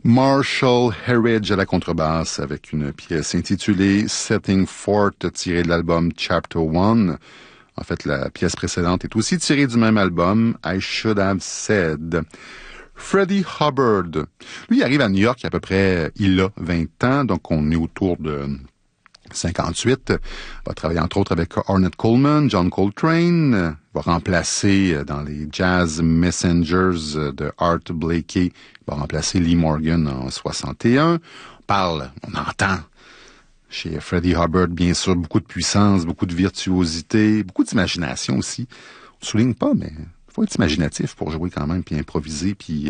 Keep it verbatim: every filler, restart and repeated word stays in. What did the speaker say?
Marshall Herridge à la contrebasse avec une pièce intitulée Setting Forth, tirée de l'album Chapter One. En fait, la pièce précédente est aussi tirée du même album, I Should Have Said. Freddie Hubbard, lui, il arrive à New York il y a à peu près, il a vingt ans, donc on est autour de cinquante-huit. Il va travailler entre autres avec Ornette Coleman, John Coltrane. Il va remplacer dans les Jazz Messengers de Art Blakey. Il va remplacer Lee Morgan en soixante et un. On parle, on entend chez Freddie Hubbard, bien sûr, beaucoup de puissance, beaucoup de virtuosité, beaucoup d'imagination aussi. On ne souligne pas, mais il faut être imaginatif pour jouer quand même, puis improviser, puis